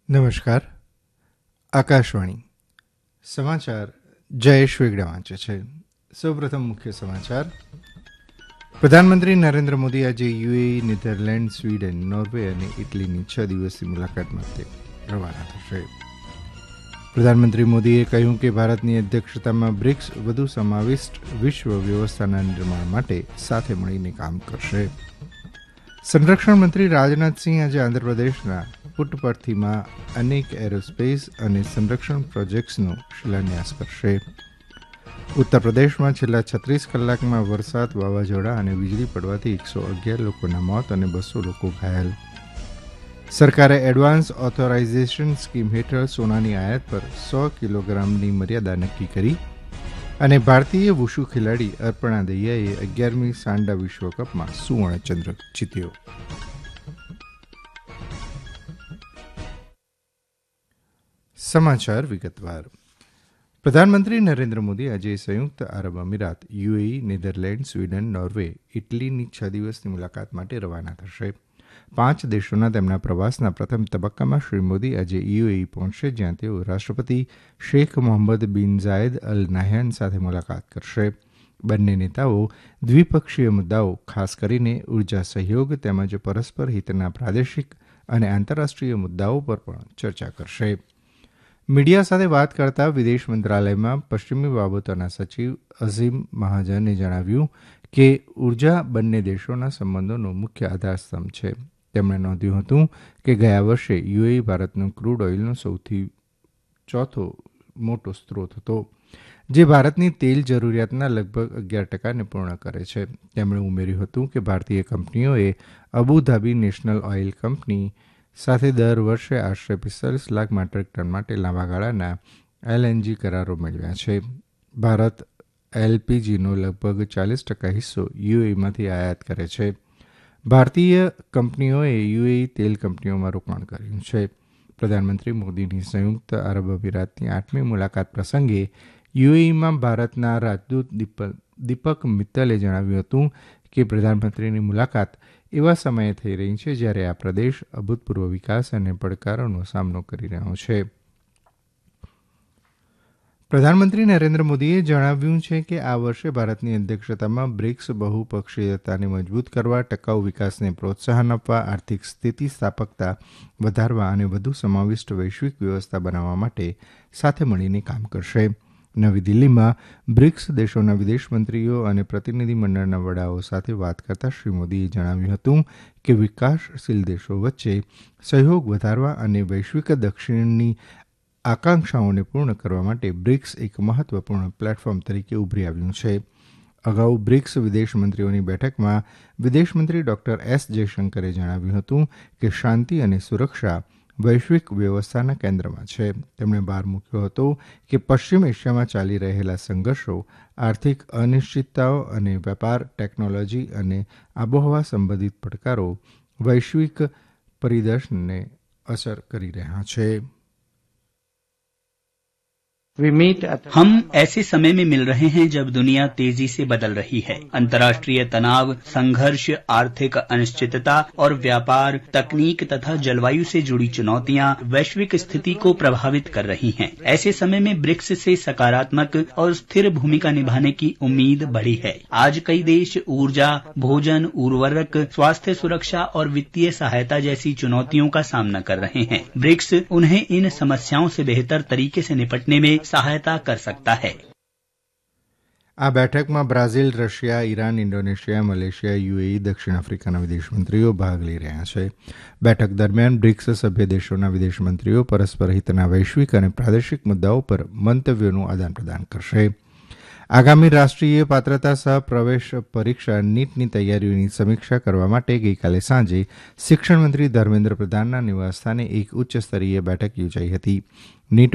નમસ્કાર. આકાશવાણી સમાચાર જયેશ વેગડા વાંચે છે. સૌપ્રથમ મુખ્ય સમાચાર. પ્રધાનમંત્રી નરેન્દ્ર મોદી આજે યુએઈ, નેધરલેન્ડ, સ્વીડન, નોર્વે અને ઇટલીની 6 દિવસની મુલાકાત માટે રવાના થશે. પ્રધાનમંત્રી મોદીએ કહ્યું કે ભારતની અધ્યક્ષતામાં બ્રિક્સ વધુ સમાવિષ્ટ વિશ્વ વ્યવસ્થાના નિર્માણ માટે સાથે મળીને કામ કરશે. સંરક્ષણ મંત્રી રાજનાથસિંહ આજે આંધ્રપ્રદેશના પુટ્ટપર્થીમાં અનેક એરોસ્પેસ અને સંરક્ષણ પ્રોજેક્ટ્સનો શિલાન્યાસ કરશે. ઉત્તર પ્રદેશમાં છેલ્લા 36 કલાકમાં વરસાદ, વાવાઝોડા અને વીજળી પડવાથી 111 લોકોના મોત અને 200 લોકો ઘાયલ. સરકારે એડવાન્સ ઓથોરાઇઝેશન સ્કીમ હેઠળ સોનાની આયાત પર 100 કિલોગ્રામની મર્યાદા નક્કી કરી અને ભારતીય વુશુ ખેલાડી અર્પણા દહિયાએ 11મી સાન્ડા વિશ્વકપમાં સુવર્ણચંદ્રક જીત્યો. સમાચાર વિગતવાર. પ્રધાનમંત્રી નરેન્દ્ર મોદી આજે સંયુક્ત આરબ અમીરાત, યુએઈ, નેધરલેન્ડ, સ્વીડન, નોર્વે, ઇટલીની 6 દિવસની મુલાકાત માટે રવાના થશે. 5 દેશોના તેમના પ્રવાસના પ્રથમ તબક્કામાં શ્રી મોદી આજે યુએઈ પહોંચશે, જ્યાં તેઓ રાષ્ટ્રપતિ શેખ મોહમ્મદ બિન ઝાયદ અલ નાહયાન સાથે મુલાકાત કરશે. બંને નેતાઓ દ્વિપક્ષીય મુદ્દાઓ, ખાસ કરીને ઉર્જા સહયોગ તેમજ પરસ્પર હિતના પ્રાદેશિક અને આંતરરાષ્ટ્રીય મુદ્દાઓ પર પણ ચર્ચા કરશે. મીડિયા સાથે વાત કરતા વિદેશ મંત્રાલયમાં પશ્ચિમી બાબતોના સચિવ અઝીમ મહાજને જણાવ્યું કે ઉર્જા બંને દેશોના સંબંધોનો મુખ્ય આધારસ્તંભ છે. તેમણે નોંધ્યું હતું કે ગયા વર્ષે યુએઈ ભારતનો ક્રૂડ ઓઇલનો ચોથો મોટો સ્ત્રોત હતો, જે ભારતની તેલ જરૂરિયાતના લગભગ 11%ને પૂર્ણ કરે છે. તેમણે ઉમેર્યું હતું કે ભારતીય કંપનીઓએ અબુધાબી નેશનલ ઓઇલ કંપની સાથે દર વર્ષે આશરે 45 લાખ મેટ્રિક ટન માટે લાંબા ગાળાના એલએનજી કરારો મેળવ્યા છે. ભારત એલપીજીનો લગભગ 40% હિસ્સો યુએઈમાંથી આયાત કરે છે. ભારતીય કંપનીઓએ યુએઈ તેલ કંપનીઓમાં રોકાણ કર્યું છે. પ્રધાનમંત્રી મોદીની સંયુક્ત આરબ અમીરાતની 8મી મુલાકાત પ્રસંગે યુએઈમાં ભારતના રાજદૂત દીપક મિત્તલે જણાવ્યું હતું કે પ્રધાનમંત્રીની મુલાકાત એવા સમયે થઈ રહી છે જ્યારે આ પ્રદેશ અભૂતપૂર્વ વિકાસ અને પડકારોનો સામનો કરી રહ્યો છે. પ્રધાનમંત્રી નરેન્દ્ર મોદીએ જણાવ્યું છે કે આ વર્ષે ભારતની અધ્યક્ષતામાં બ્રિક્સ બહુપક્ષીયતાને મજબૂત કરવા, ટકાઉ વિકાસને પ્રોત્સાહન આપવા, આર્થિક સ્થિતિસ્થાપકતા વધારવા અને વધુ સમાવિષ્ટ વૈશ્વિક વ્યવસ્થા બનાવવા માટે સાથે મળીને કામ કરશે. નવી દિલ્હીમાં બ્રિક્સ દેશોના વિદેશમંત્રીઓ અને પ્રતિનિધિમંડળના વડાઓ સાથે વાત કરતા શ્રી મોદીએ જણાવ્યું હતું કે વિકાસશીલ દેશો વચ્ચે સહયોગ વધારવા અને વૈશ્વિક દક્ષિણની આકાંક્ષાઓને પૂર્ણ કરવા માટે બ્રિક્સ એક મહત્વપૂર્ણ પ્લેટફોર્મ તરીકે ઉભરી આવ્યું છે. અગાઉ બ્રિક્સ વિદેશમંત્રીઓની બેઠકમાં વિદેશમંત્રી ડોક્ટર એસ જયશંકરે જણાવ્યું હતું કે શાંતિ અને સુરક્ષા વૈશ્વિક વ્યવસ્થાના કેન્દ્રમાં છે. તેમણે ભાર મૂક્યો હતો કે પશ્ચિમ એશિયામાં ચાલી રહેલા સંઘર્ષો, આર્થિક અનિશ્ચિતતાઓ અને વેપાર, ટેકનોલોજી અને આબોહવા સંબંધિત પડકારો વૈશ્વિક પરિદર્શનને અસર કરી રહ્યા છે. हम ऐसे समय में मिल रहे हैं जब दुनिया तेजी से बदल रही है. अंतर्राष्ट्रीय तनाव, संघर्ष, आर्थिक अनिश्चितता और व्यापार, तकनीक तथा जलवायु से जुड़ी चुनौतियां वैश्विक स्थिति को प्रभावित कर रही हैं. ऐसे समय में ब्रिक्स से सकारात्मक और स्थिर भूमिका निभाने की उम्मीद बढ़ी है. आज कई देश ऊर्जा, भोजन, उर्वरक, स्वास्थ्य सुरक्षा और वित्तीय सहायता जैसी चुनौतियों का सामना कर रहे हैं. ब्रिक्स उन्हें इन समस्याओं से बेहतर तरीके से निपटने में सहायता कर सकता है. આ બેઠકમાં Brazil, Russia, Iran, Indonesia, Malaysia, UAE, દક્ષિણ આફ્રિકાના વિદેશમંત્રીઓ ભાગ લઈ રહ્યા છે. બેઠક દરમિયાન બ્રિક્સ સભ્ય દેશોના વિદેશમંત્રીઓ પરસ્પર હિતના વૈશ્વિક અને પ્રાદેશિક મુદ્દાઓ પર મંતવ્યોનું આદાનપ્રદાન કરશે. આગામી રાષ્ટ્રીય પાત્રતા સહ પ્રવેશ પરીક્ષા નીટની તૈયારીઓની સમીક્ષા કરવા માટે ગઈકાલે સાંજે શિક્ષણ મંત્રી ધર્મેન્દ્ર પ્રધાનના નિવાસસ્થાને એક ઉચ્ચ સ્તરીય બેઠક યોજાઈ હતી. નીટ